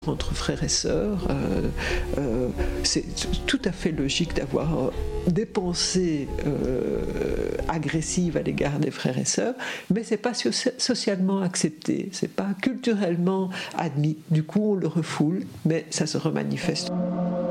Entre frères et sœurs, c'est tout à fait logique d'avoir des pensées agressives à l'égard des frères et sœurs, mais c'est pas socialement accepté, c'est pas culturellement admis. Du coup, on le refoule, mais ça se remanifeste.